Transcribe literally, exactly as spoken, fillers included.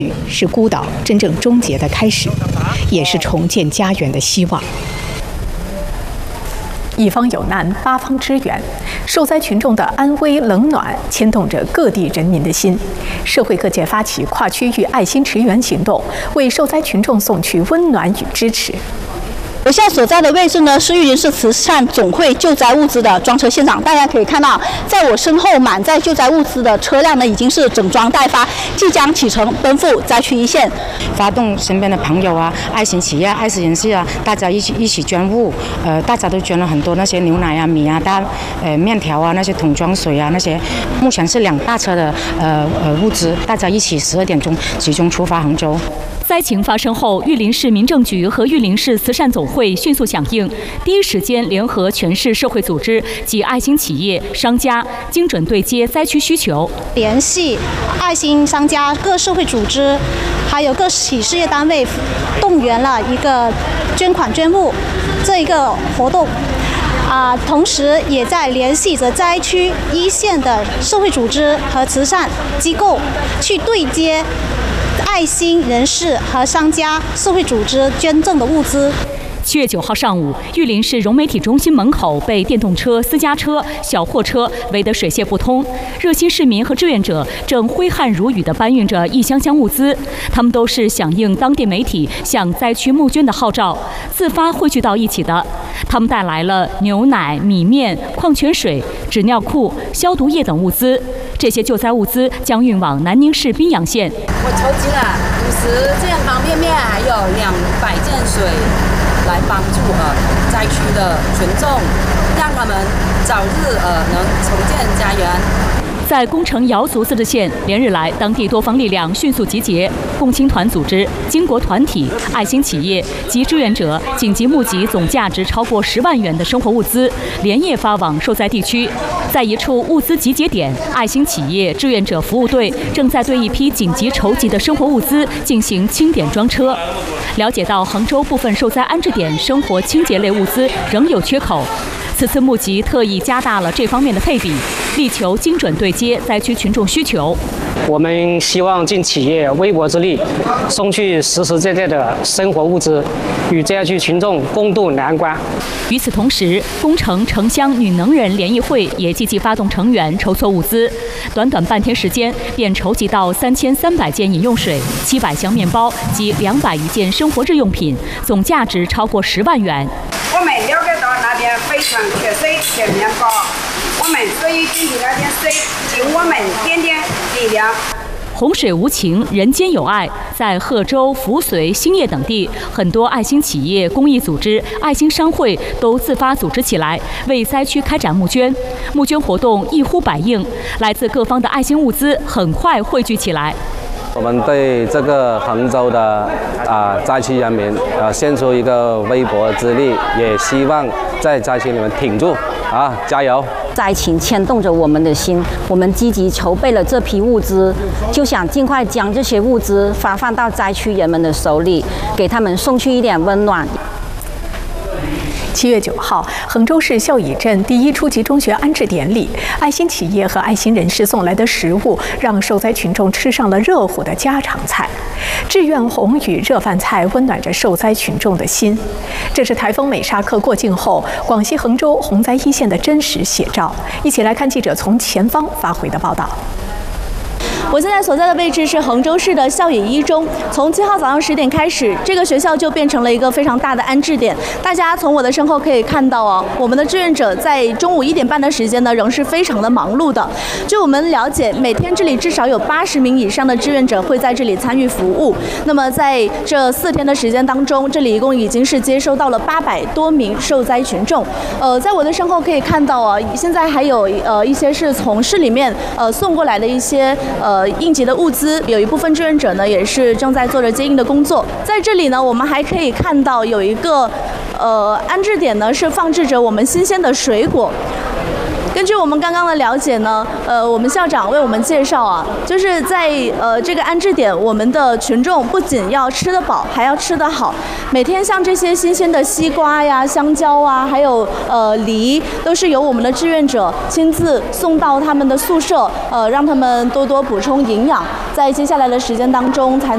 是孤岛真正终结的开始，也是重建家园的希望。一方有难，八方支援，受灾群众的安危冷暖牵动着各地人民的心。社会各界发起跨区域爱心驰援行动，为受灾群众送去温暖与支持。 我现在所在的位置呢，是玉林市慈善总会救灾物资的装车现场。大家可以看到，在我身后满载救灾物资的车辆呢，已经是整装待发，即将启程奔赴灾区一线。 发动身边的朋友啊、爱心企业、爱心人士啊，大家一起一起捐物。呃，大家都捐了很多那些牛奶啊、米啊、大呃面条啊、那些桶装水啊那些。目前是两大车的呃呃物资，大家一起十二点钟集中出发杭州。 灾情发生后，玉林市民政局和玉林市慈善总会迅速响应，第一时间联合全市社会组织及爱心企业、商家，精准对接灾区需求， 联系爱心商家、各社会组织，还有各企事业单位，动员了一个捐款捐物这一个活动。啊，同时也在联系着灾区一线的社会组织和慈善机构，去对接爱心人士和商家、社会组织捐赠的物资。 七月九号上午，玉林市融媒体中心门口被电动车、私家车、小货车围得水泄不通。热心市民和志愿者正挥汗如雨地搬运着一箱箱物资，他们都是响应当地媒体向灾区募捐的号召，自发汇聚到一起的。他们带来了牛奶、米面、矿泉水、纸尿裤、消毒液等物资。这些救灾物资将运往南宁市宾阳县。 我筹集了五十件方便面，还有两百件水，来帮助呃灾区的群众，让他们早日呃能重建家园。 在宫城瑶族自治县，连日来，当地多方力量迅速集结，共青团组织、经国团体、爱心企业及志愿者紧急募集总价值超过十万元的生活物资，连夜发往受灾地区。在一处物资集结点，爱心企业志愿者服务队正在对一批紧急筹集的生活物资进行清点装车。了解到杭州部分受灾安置点生活清洁类物资仍有缺口，此次募集特意加大了这方面的配比，力求精准对接灾区群众需求。 我们希望尽企业微薄之力，送去实实在在的生活物资，与灾区群众共度难关。 与此同时，宫城城乡女能人联谊会也积极发动成员筹措物资，短短半天时间便筹集到三千三百件饮用水、七百箱面包及两百余件生活日用品，总价值超过十万元。 我们了解到那边非常缺水、缺面包，我们所以进行那边水，尽我们点点力量。 洪水无情，人间有爱。在贺州、扶绥、兴业等地，很多爱心企业、公益组织、爱心商会都自发组织起来，为灾区开展募捐。募捐活动一呼百应，来自各方的爱心物资很快汇聚起来。 我们对这个杭州的啊灾区人民啊献出一个微薄之力，也希望在灾区里面挺住啊，加油！ 灾情牵动着我们的心，我们积极筹备了这批物资，就想尽快将这些物资发放到灾区人们的手里，给他们送去一点温暖。 七月九号，衡州市孝乙镇第一初级中学安置典里，爱心企业和爱心人士送来的食物，让受灾群众吃上了热乎的家常菜。志愿红与热饭菜温暖着受灾群众的心。这是台风美沙克过境后，广西衡州洪灾一线的真实写照。一起来看记者从前方发回的报道。 我现在所在的位置是衡州市的孝乙一中。从七号早上十点开始，这个学校就变成了一个非常大的安置点。大家从我的身后可以看到啊，我们的志愿者在中午一点半的时间呢，仍是非常的忙碌的。据我们了解，每天这里至少有八十名以上的志愿者会在这里参与服务。那么在这四天的时间当中，这里一共已经是接收到了八百多名受灾群众。呃，在我的身后可以看到啊，现在还有呃一些是从市里面呃送过来的一些呃。呃，应急的物资，有一部分志愿者呢也是正在做着接应的工作。在这里呢，我们还可以看到有一个呃安置点呢，是放置着我们新鲜的水果。根据我们刚刚的了解呢，呃，我们校长为我们介绍啊，就是在呃这个安置点，我们的群众不仅要吃得饱，还要吃得好。每天像这些新鲜的西瓜呀、香蕉啊，还有呃梨，都是由我们的志愿者亲自送到他们的宿舍，呃，让他们多多补充营养。在接下来的时间当中，才